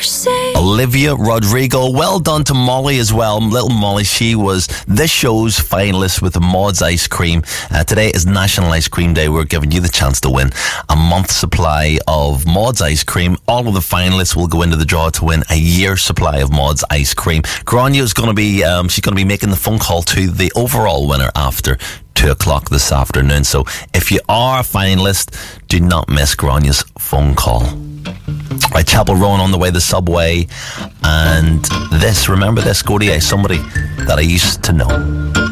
Olivia Rodrigo. Well done to Molly as well. Little Molly, she was this show's finalist with the Maud's Ice Cream. Today is National Ice Cream Day. We're giving you the chance to win a month's supply of Maud's Ice Cream. All of the finalists will go into the draw to win a year's supply of Maud's Ice Cream. Grania is going to be, she's going to be making the phone call to the overall winner after 2 o'clock this afternoon. So if you are a finalist, do not miss Grania's phone call. Right, Chapel Rowan on the way to the subway. And this, remember this, Gordy, somebody that I used to know.